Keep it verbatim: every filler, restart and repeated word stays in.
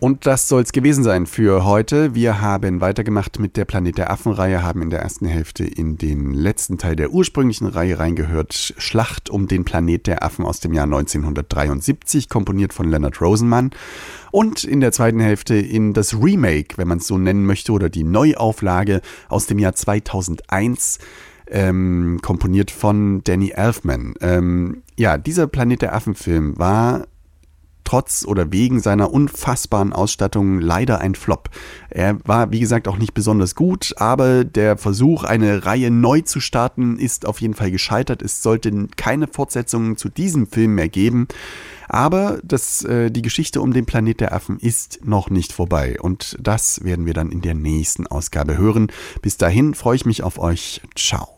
Und das soll es gewesen sein für heute. Wir haben weitergemacht mit der Planet der Affen-Reihe, haben in der ersten Hälfte in den letzten Teil der ursprünglichen Reihe reingehört. Schlacht um den Planet der Affen aus dem Jahr neunzehnhundertdreiundsiebzig, komponiert von Leonard Rosenman. Und in der zweiten Hälfte in das Remake, wenn man es so nennen möchte, oder die Neuauflage aus dem Jahr zweitausendeins, ähm, komponiert von Danny Elfman. Ähm, ja, dieser Planet der Affen-Film war trotz oder wegen seiner unfassbaren Ausstattung leider ein Flop. Er war, wie gesagt, auch nicht besonders gut, aber der Versuch, eine Reihe neu zu starten, ist auf jeden Fall gescheitert. Es sollte keine Fortsetzungen zu diesem Film mehr geben. Aber das, äh, die Geschichte um den Planet der Affen ist noch nicht vorbei. Und das werden wir dann in der nächsten Ausgabe hören. Bis dahin freue ich mich auf euch. Ciao.